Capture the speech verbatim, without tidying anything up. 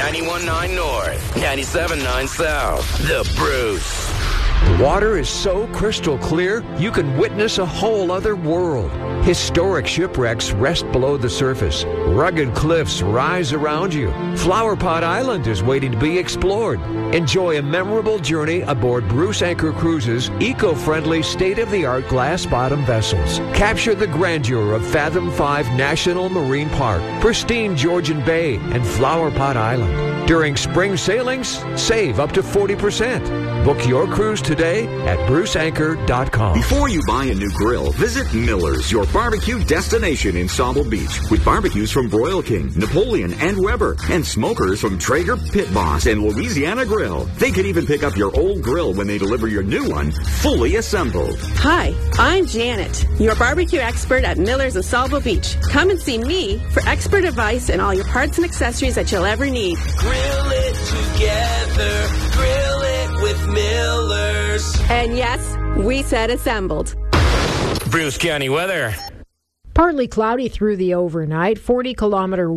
ninety-one point nine North, ninety-seven point nine South. The Bruce. Water is so crystal clear, you can witness a whole other world. Historic shipwrecks rest below the surface. Rugged cliffs rise around you. Flower Pot Island is waiting to be explored. Enjoy a memorable journey aboard Bruce Anchor Cruises' eco-friendly, state-of-the-art glass-bottom vessels. Capture the grandeur of Fathom five National Marine Park, pristine Georgian Bay, and Flower Pot Island. During spring sailings, save up to forty percent. Book your cruise today at bruce anchor dot com. Before you buy a new grill, visit Miller's, your barbecue destination in Sauble Beach, with barbecues from Broil King, Napoleon, and Weber, and smokers from Traeger, Pit Boss, and Louisiana Grill. They can even pick up your old grill when they deliver your new one, fully assembled. Hi, I'm Janet, your barbecue expert at Miller's in Sauble Beach. Come and see me for expert advice and all your parts and accessories that you'll ever need. Grill it together, grill it with Miller's. And yes, we said assembled. Bruce County weather. Partly cloudy through the overnight, forty kilometer